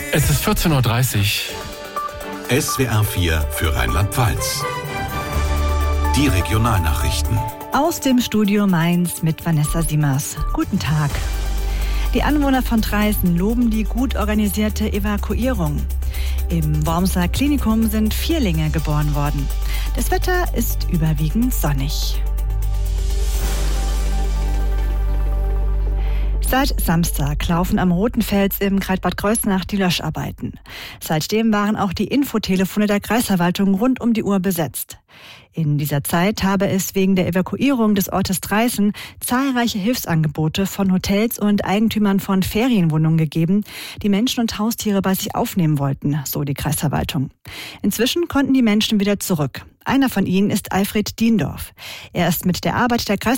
Es ist 14:30 Uhr. SWR 4 für Rheinland-Pfalz. Die Regionalnachrichten. Aus dem Studio Mainz mit Vanessa Siemers. Guten Tag. Die Anwohner von Traisen loben die gut organisierte Evakuierung. Im Wormser Klinikum sind Vierlinge geboren worden. Das Wetter ist überwiegend sonnig. Seit Samstag laufen am Roten Fels im Kreis Bad Kreuznach die Löscharbeiten. Seitdem waren auch die Infotelefone der Kreisverwaltung rund um die Uhr besetzt. In dieser Zeit habe es wegen der Evakuierung des Ortes Traisen zahlreiche Hilfsangebote von Hotels und Eigentümern von Ferienwohnungen gegeben, die Menschen und Haustiere bei sich aufnehmen wollten, so die Kreisverwaltung. Inzwischen konnten die Menschen wieder zurück. Einer von ihnen ist Alfred Diendorf. Er ist mit der Arbeit der Kreisverwaltung